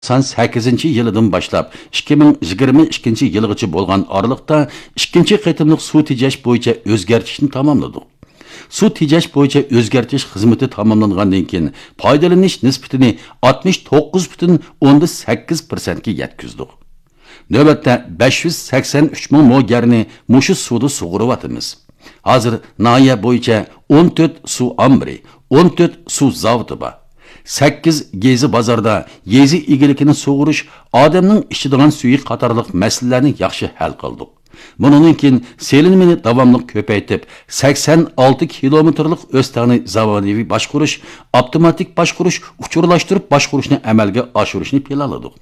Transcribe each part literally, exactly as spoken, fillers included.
Son sakkizinchi yilidan boshlab ikki ming yigirma ikkinchi yilgacha bo'lgan oralıqda ikkinchi qitimliq suv tejash bo'yicha o'zgartishni tamomladik. Suv tejash bo'yicha o'zgartish xizmati tamomlangandan keyin foydalanish nisbatini oltmish to'qqiz butun o'ndan sakkiz persent ga yetkazdik. Navbatda besh yuz sakson uch ming mo'garni mushu suvda sug'uryapmiz. Hozir nahiya bo'yicha o'n to'rt suv ombiri, o'n to'rt suv zavodi bor. sakkiz gezi bozorda yezi egilikini sug'urish, odamning ichadigan suvi qatorliq masalalarni yaxshi hal qildik. Bundan keyin selinmani davomli ko'paytib, sakson olti kilometrlik o'stani zamonaviy boshqarish, avtomatik boshqarish, uchurlashtirib boshqarishni amalga oshirishni planladik.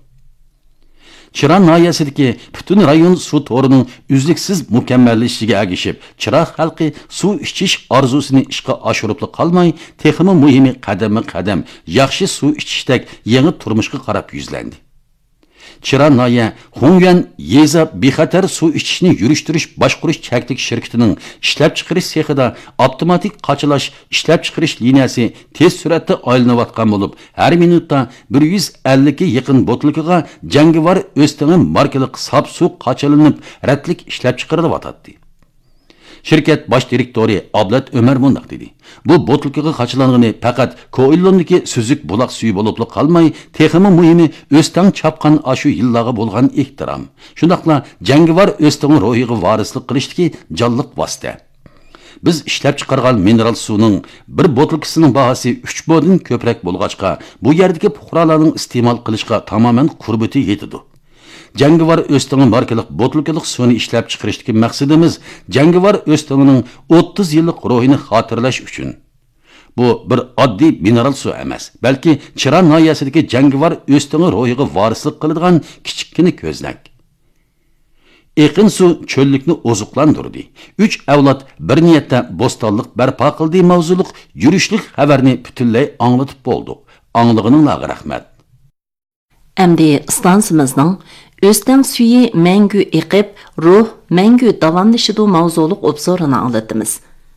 Chiran nahiyasidagi butun rayon suv to'rining uzluksiz mukammallashishiga agishib, Chiran xalqi suv ichish orzusini ishga oshirib qolmay, texmi muhimi qadam-qadam yaxshi suv ichishdek yangi turmushga qarab yuzlandi. Chiran nahiya Xunyan yeza bexatar suv ichishni yurishtirish boshqarish chaklik shirkatining ishlab chiqarish sexida avtomatik qachilash ishlab chiqarish liniyasi tez sur'atda aylanayotgan bo'lib, har minutda bir yuz ellik ga yaqin botilkaga jangovar o'stani markali sap suv qachilanib, ratlik ishlab chiqarilyapti. Şirket baş direktori Ablat Ömer mundaq dedi. Bu botilkaga qachilanğını faqat Koillondagi süzük bulaq suyu bo'lib qolmay, texmi muhimi o'stan chapqan ashu yillarga bo'lgan ehtirom. Shundaqla jangovar o'stan ro'yiga varislik qilishdagi jonliq vosita. Biz ishlab chiqargan mineral suvning bir botilkasining bahasi uch bodin ko'proq bo'lg'achqa, bu yerdagi fuqarolarning iste'mol qilishga tamoman qurbati yetadi. Jangovar o'stani markalik botilkalik suvni ishlab chiqarishdagi maqsadimiz jangovar o'stanining o'ttiz yillik ruhini xotirlash uchun. Bu bir oddiy mineral suv emas, balki Chiran nahiyasidagi jangovar o'stani ruhiga varislik qiladigan kichikkina ko'znak. Eqin suv cho'llikni ozuqlantirdi. uch avlod bir niyatda bo'stonlik barpo qildi mavzuliq yurishlik xabarni butunlay anglatib bo'ldik. Anglığınızga rahmat. Әмді станцымыздың O'stan suyi мәңгү eqib, ruh мәңгү davamlaşıdı mavzuluq obzorunu anlatımız.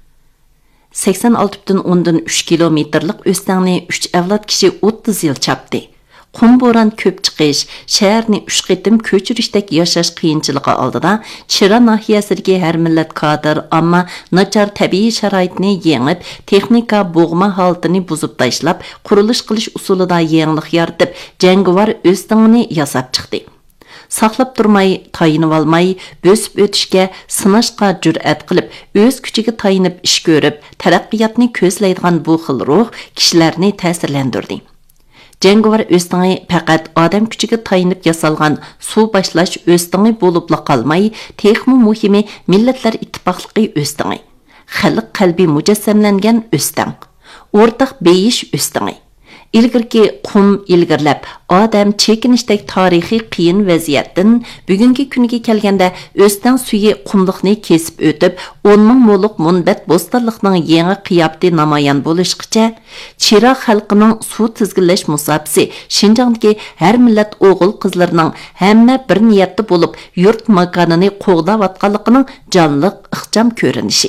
sakson olti butun o'ndan uch kilometrlik o'stanni uch avlod kishi o'ttiz yil chapdi. Qum bo'ron ko'p chiqish, shaharni uch qitim ko'chirishdek yashash qiyinchiligi oldida Chiran nahiyasidagi har millat kadr, ammo nachar tabiiy sharoitni yengib, texnika bo'g'ma holatini buzib tashlab, qurilish qilish usulida yangilik yaratib, jangovar o'stanini yasab chiqdi. Saqlab turmay, tayinib olmay, bösüp ötüşke, sınashqa jur'at qilib, o'z kuchiga tayinib ish ko'rib, taraqqiyotni ko'zlaydigan bu xil ruh kishilarni ta'sirlantirdi. Jangovar o'stani faqat odam kuchiga tayinib yasalgan suv boshlash o'stani bo'libla qolmay, texmi muhimi millatlar ittifoqligi o'stani, xalq qalbi mujassamlangan o'stan, o'rtaq beyish o'stani. İlgirki qum ilgirlab, odam chekinishdek tarixiy qiyin vaziyatdan bugungi kuniga kelganda o'stan suyi qumliqni kesib o'tib, o'n ming mo'liq munbat bo'stonliqning yangi qiyofati namoyon bo'lishqicha, Chiran xalqining suv tizginlash musobaqasi Shinjongdagi har millat o'g'il qizlarining hamma bir niyatda bo'lib, yurt makonini qo'g'dayotganligining jonliq ixcham ko'rinishi.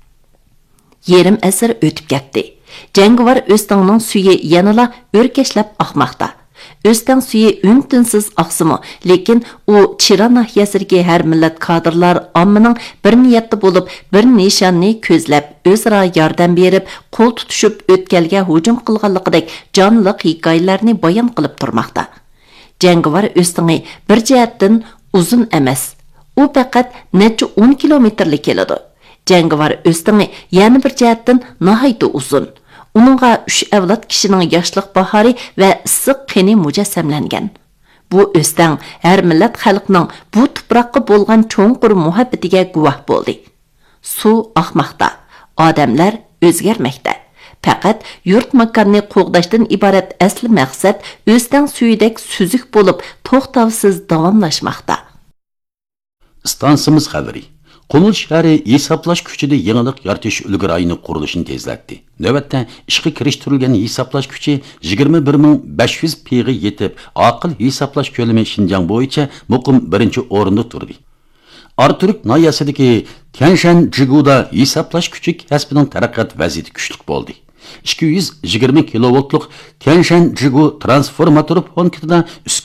Yerim asr o'tib ketdi. Jangovar o'stanning suyi yanala o'rkashlab oqmoqda. O'stan suyi ün-tinsiz oqsimi, lekin u Chiran nahiyasidagi har millat kadrlar ommaning bir niyatda bo'lib, bir nishonni ko'zlab, o'zaro yordam berib, qo'l tutishib o'tkalga hujum qilganligidek jonliq hikoyalarni bayon qilib turmoqda. Jangovar o'stani bir jihatdan uzun emas. U faqat necha o'n kilometrlik keladi. Jangovar o'stani yana bir jihatdan nihoyatda uzun. Uningga uch avlod kishining yoshlik bahori va issiq qini mujassamlangan. Bu o'stan har millat xalqining bu tuproqqa bo'lgan cho'nqur muhabbatiga guvoh bo'ldi. Suv oqmoqda, odamlar o'zgarmoqda. Faqat yurt makonni qo'g'dashdan iborat asli maqsad o'stan suyidek suzuk bo'lib, to'xtovsiz davomlashmoqda. Stansimiz xabari Qonul shahri hisoblash kuchida yangilik yaratish ulgurayini qurilishini tezlatdi. Navbatda ishga kirishtirilgan hisoblash kuchi yigirma bir ming besh yuz P ga yetib, aql hisoblash ko'lami Shinjang bo'yicha muqim birinchi o'rinda turdi. Arturk nahiyasidagi Tianshan Jiguda hisoblash kuchi kasbining taraqqiyot vaziyati kuchli bo'ldi. ikki yuz yigirma kilovoltlik Tianshan Jigu transformator punktidan